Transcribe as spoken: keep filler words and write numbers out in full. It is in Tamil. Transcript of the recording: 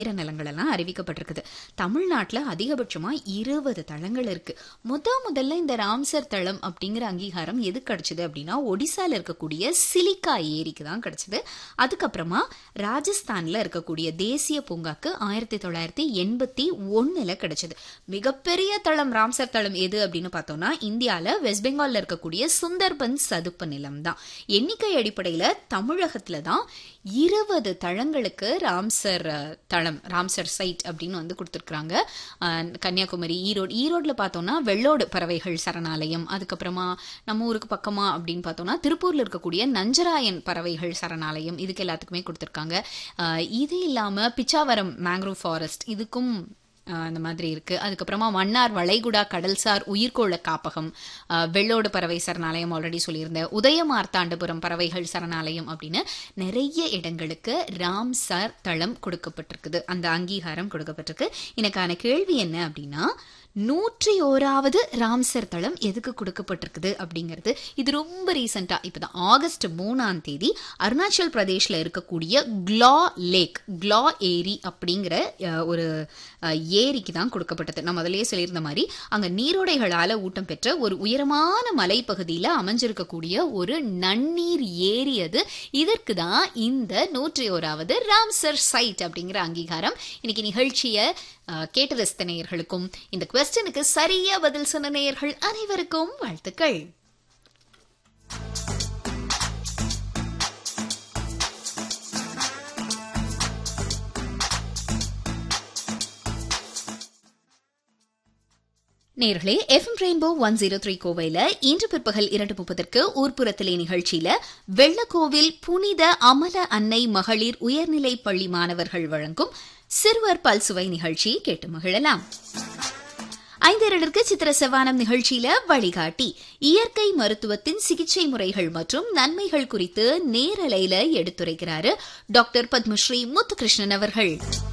நிலங்கள் எல்லாம் அறிவிக்கப்பட்டிருக்குது. தமிழ்நாட்டுல அதிகபட்சமா இருபது தளங்கள் இருக்கு. முத முதல்ல இந்த ராம்சர் தளம் அப்படிங்கிற அங்கீகாரம் எது கிடைச்சது அப்படின்னா ஒடிசால இருக்கக்கூடிய சிலிக்கா ஏரிக்கு தான் கிடைச்சது. அதுக்கப்புறமா ராஜஸ்தான்ல இருக்கக்கூடிய தேசிய பூங்காக்கு ஆயிரத்தி தொள்ளாயிரத்தி எண்பத்தி ஒண்ணுல கிடைச்சது. மிகப்பெரிய தளம் ராம்சர் தளம் எது அப்படின்னு பார்த்தோம்னா இந்தியால வெஸ்ட் பெங்கால்ல இருக்கக்கூடிய சுந்தர்பன் சதுப்பு நிலம் தான். எண்ணிக்கை அடிப்படையில தமிழகத்துல தான் இருபது தளங்களுக்கு ராம்சர் தளம் ராம்சர் சைட் அப்படின்னு வந்து கொடுத்துருக்காங்க. கன்னியாகுமரி, ஈரோடு ஈரோடுல பார்த்தோம்னா வெள்ளோடு பறவைகள் சரணாலயம், அதுக்கப்புறமா நம்ம ஊருக்கு பக்கமா அப்படின்னு பார்த்தோம்னா திருப்பூர்ல இருக்கக்கூடிய நஞ்சராயன் பறவைகள் சரணாலயம், இதுக்கு எல்லாத்துக்குமே கொடுத்துருக்காங்க. இது இல்லாம பிச்சாவரம் மேங்க்ரோவ் ஃபாரஸ்ட் இதுக்கும் அந்த மாதிரி இருக்கு. அதுக்கப்புறமா மன்னார் வளைகுடா கடல்சார் உயிர்கோள காப்பகம், வெள்ளோடு பறவை சரணாலயம் ஆல்ரெடி சொல்லியிருந்தேன், உதயமார்த்தாண்டபுரம் பறவைகள் சரணாலயம் அப்படின்னு நிறைய இடங்களுக்கு ராம்சர் தளம் கொடுக்கப்பட்டிருக்குது, அந்த அங்கீகாரம் கொடுக்கப்பட்டிருக்கு. எனக்கான கேள்வி என்ன அப்படின்னா நூற்றி ஓராவது ராம்சர் தளம் எதுக்கு கொடுக்கப்பட்டிருக்குது அப்படிங்கிறது. இது ரொம்ப ரீசெண்டா இப்பதான் ஆகஸ்ட் மூணாம் தேதி அருணாச்சல் பிரதேஷ்ல இருக்கக்கூடிய கிளா லேக் கிளா ஏரி அப்படிங்கிற ஒரு ஏரிக்கு தான் கொடுக்கப்பட்டது. நான் முதலே சொல்லியிருந்த மாதிரி அங்க நீரோடைகளால ஊட்டம் பெற்ற ஒரு உயரமான மலைப்பகுதியில அமைஞ்சிருக்கக்கூடிய ஒரு நன்னீர் ஏரி அது. இதற்கு தான் இந்த நூற்றி ஓராவது ராம்சர் சைட் அப்படிங்கிற அங்கீகாரம். இன்னைக்கு நிகழ்ச்சியை கேட்ட ரசித்த நேயர்களுக்கும் இந்த குவெஸ்டனுக்கு சரியா பதில் சொன்ன நேயர்கள் அனைவருக்கும் வாழ்த்துக்கள். நேர்களே, FM rainbow one zero three கோவையில இன்று பிற்பகல் இரண்டு முப்பதற்கு ஊர்ப்புறத்திலே நிகழ்ச்சியில வெள்ளக்கோவில் புனித அமல அன்னை மகளிர் உயர்நிலை பள்ளி மாணவர்கள் வழங்கும் சிறுவர் பல்சுவை நிகழ்ச்சியை கேட்டு மகிழலாம். ஐந்து இரண்டிற்கு சித்திர செவ்வானம் நிகழ்ச்சியில வழிகாட்டி இயற்கை மருத்துவத்தின் சிகிச்சை முறைகள் மற்றும் நன்மைகள் குறித்து நேரலையில எடுத்துரைக்கிறாரு டாக்டர் பத்மஸ்ரீ முத்துகிருஷ்ணன் அவர்கள்.